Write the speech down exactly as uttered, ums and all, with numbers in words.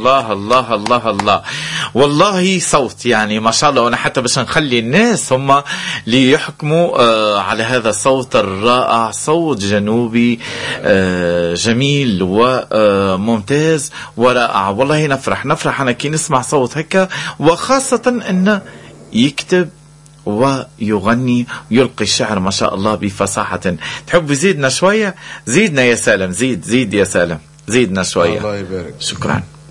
الله الله الله الله، والله صوت يعني ما شاء الله. وانا حتى باش نخلي الناس هم اللي يحكموا آه على هذا الصوت الرائع، صوت جنوبي آه جميل وممتاز ورائع. والله نفرح نفرح انا كي نسمع صوت هكا، وخاصة انه يكتب ويغني ويلقي الشعر ما شاء الله بفصاحة. تحب يزيدنا شوية؟ زيدنا يا سالم، زيد زيد يا سالم، زيدنا شوية. الله يبارك. شكرا.